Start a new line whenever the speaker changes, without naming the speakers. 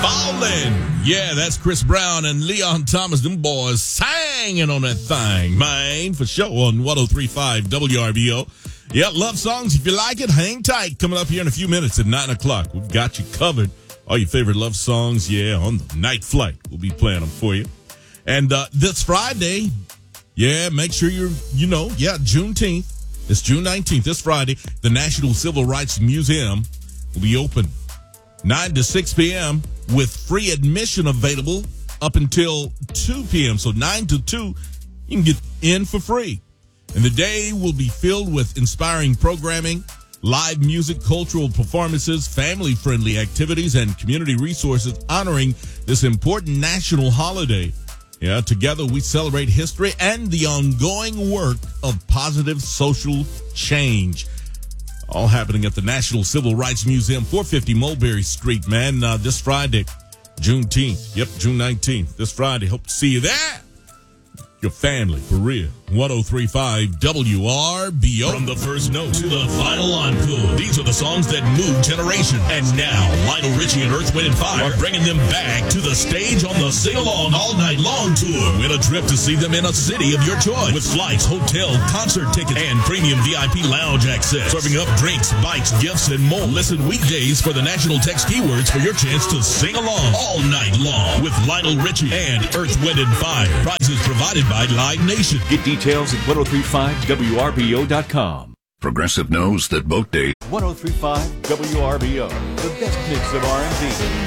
Falling. Yeah, that's Chris Brown and Leon Thomas. Them boys singing on that thing, man, for sure on 103.5 WRBO. Yeah, love songs. If you like it, hang tight. Coming up here in a few minutes at 9 o'clock. We've got you covered. All your favorite love songs, yeah, on the night flight. We'll be playing them for you. And this Friday, yeah, make sure Juneteenth. It's June 19th, this Friday. The National Civil Rights Museum will be open 9 to 6 p.m. with free admission available up until 2 p.m. So 9 to 2, you can get in for free. And the day will be filled with inspiring programming, live music, cultural performances, family-friendly activities, and community resources honoring this important national holiday. Yeah, together we celebrate history and the ongoing work of positive social change. All happening at the National Civil Rights Museum, 450 Mulberry Street, man, this Friday, Juneteenth. Yep, June 19th, this Friday. Hope to see you there. Your family, for real. 103.5 WRBO. From the first note to the final encore, these are the songs that move generation. And now, Lionel Richie and Earth, Wind & Fire are bringing them back to the stage on the Sing Along All Night Long tour. Win a trip to see them in a city of your choice with flights, hotel, concert tickets, and premium VIP lounge access. Serving up drinks, bikes, gifts, and more. Listen weekdays for the national text keywords for your chance to sing along all night long with Lionel Richie and Earth, Wind & Fire. Prizes provided by Live Nation.
Get details at 1035WRBO.com.
Progressive knows that boat day.
1035 WRBO, the best mix of R&B.